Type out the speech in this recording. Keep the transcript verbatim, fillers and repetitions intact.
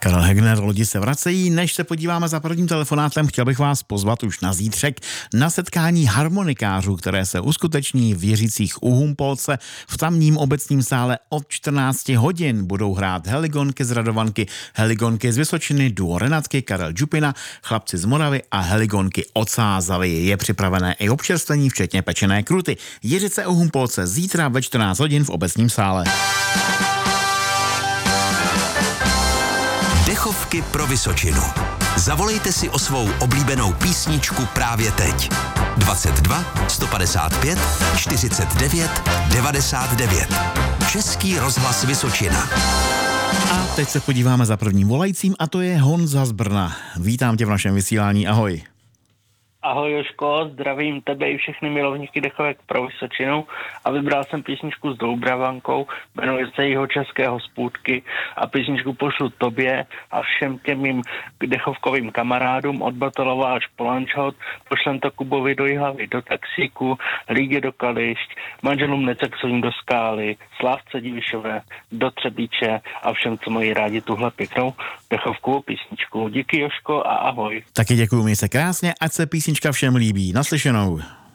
Karel Hegner, lodi se vracejí. Než se podíváme za prvním telefonátem, chtěl bych vás pozvat už na zítřek na setkání harmonikářů, které se uskuteční v Jiřicích u Humpolce v tamním obecním sále od čtrnácti hodin. Budou hrát Heligonky z Radovanky, Heligonky z Vysočiny, duo Renatky, Karel Džupina, Chlapci z Moravy a Heligonky od Sázavy. Je připravené i občerstvení, včetně pečené kruty. Jiřice u Humpolce zítra ve čtrnáct hodin v obecním sále. Dechovky pro Vysočinu. Zavolejte si o svou oblíbenou písničku právě teď. dvacet dva sto padesát pět čtyřicet devět devadesát devět. Český rozhlas Vysočina. A teď se podíváme za prvním volajícím a to je Honza z Brna. Vítám tě v našem vysílání, ahoj. Ahoj Jožko, zdravím tebe i všechny milovníky dechovek pro Vysočinu a vybral jsem písničku s Doubravankou, jmenuje se Jihočeského spůdky a písničku pošlu tobě a všem těm mým dechovkovým kamarádům od Batolova až po Lančhot, pošlem to Kubovi do Jihlavy, do Taxíku, Lígě do Kališť, manželům Necexovým do Skály, Slávce Divišové, do Třebíče a všem, co mají rádi tuhle pěknou dechovkovou písničku. Díky Jožko a ahoj. Taky děkuju, měj se krásně, ať se písnička všem líbí. Naslyšenou.